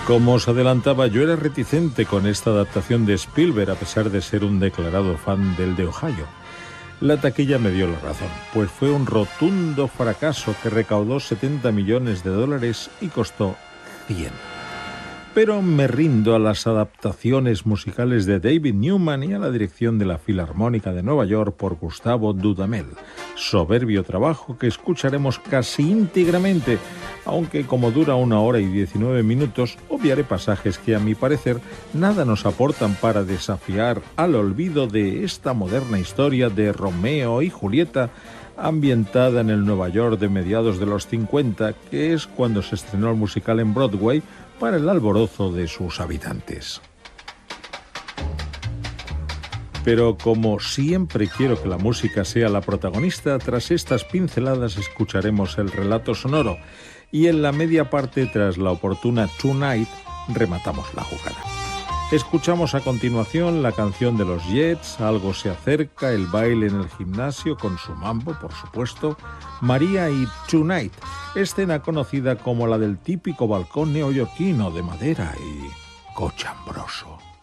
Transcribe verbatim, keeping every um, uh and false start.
Como os adelantaba, yo era reticente con esta adaptación de Spielberg, a pesar de ser un declarado fan del de Ohio. La taquilla me dio la razón, pues fue un rotundo fracaso que recaudó setenta millones de dólares y costó cien. Pero me rindo a las adaptaciones musicales de David Newman y a la dirección de la Filarmónica de Nueva York por Gustavo Dudamel. Soberbio trabajo que escucharemos casi íntegramente, aunque como dura una hora y diecinueve minutos, obviaré pasajes que a mi parecer nada nos aportan para desafiar al olvido de esta moderna historia de Romeo y Julieta, ambientada en el Nueva York de mediados de los cincuenta, que es cuando se estrenó el musical en Broadway, para el alborozo de sus habitantes. Pero como siempre quiero que la música sea la protagonista, tras estas pinceladas escucharemos el relato sonoro y en la media parte, tras la oportuna Tonight, rematamos la jugada. Escuchamos a continuación la canción de los Jets, Algo se acerca, el baile en el gimnasio con su mambo, por supuesto, María y Tonight, escena conocida como la del típico balcón neoyorquino de madera y cochambroso.